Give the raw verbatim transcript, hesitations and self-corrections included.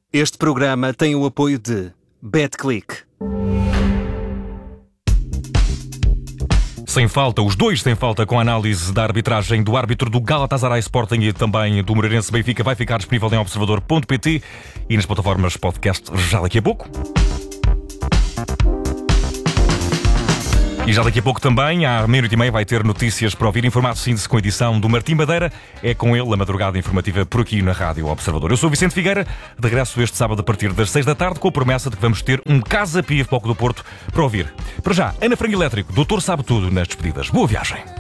Este programa tem o apoio de BetClick. Sem falta, os dois sem falta, com a análise da arbitragem do árbitro do Galatasaray Sporting e também do Moreirense Benfica, vai ficar disponível em observador ponto pt e nas plataformas podcast já daqui a pouco. E já daqui a pouco também, à meia-noite e meia, vai ter notícias para ouvir, informado síntese com a edição do Martim Madeira. É com ele a madrugada informativa por aqui na Rádio Observador. Eu sou o Vicente Figueira, de regresso este sábado a partir das seis da tarde, com a promessa de que vamos ter um Casa Pia Foco do Porto para ouvir. Para já, Ana Frango Elétrico, doutor sabe tudo nas despedidas. Boa viagem.